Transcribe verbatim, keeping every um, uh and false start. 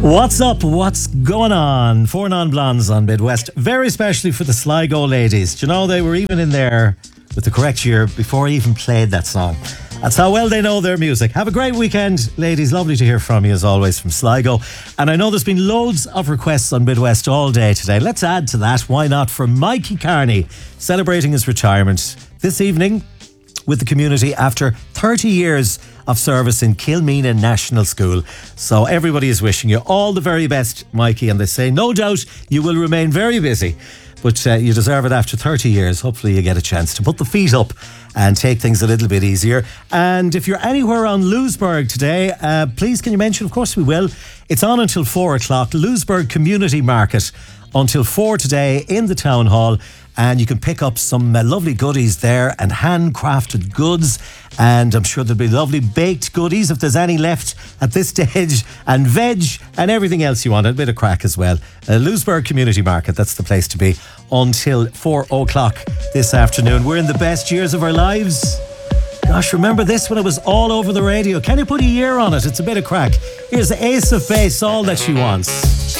What's up? What's going on? Four non-blondes on Midwest, very especially for the Sligo ladies. Do you know they were even in there with the correct year before I even played that song? That's how well they know their music. Have a great weekend, ladies. Lovely to hear from you as always from Sligo. And I know there's been loads of requests on Midwest all day today. Let's add to that. Why not? For Mikey Carney, celebrating his retirement this evening with the community after thirty years of service in Kilmeena National School. So everybody is wishing you all the very best, Mikey, and they say no doubt you will remain very busy, but uh, you deserve it after thirty years. Hopefully you get a chance to put the feet up and take things a little bit easier. And if you're anywhere on Lewisburg today, uh, please can you mention, of course we will, it's on until four o'clock, Lewisburg Community Market until four today in the Town Hall. And you can pick up some uh, lovely goodies there and handcrafted goods. And I'm sure there'll be lovely baked goodies if there's any left at this stage. And veg and everything else you want. A bit of crack as well. Uh, Lewisburg Community Market, that's the place to be until four o'clock this afternoon. We're in the best years of our lives. Gosh, remember this when it was all over the radio? Can you put a year on it? It's a bit of crack. Here's Ace of Base, All That She Wants.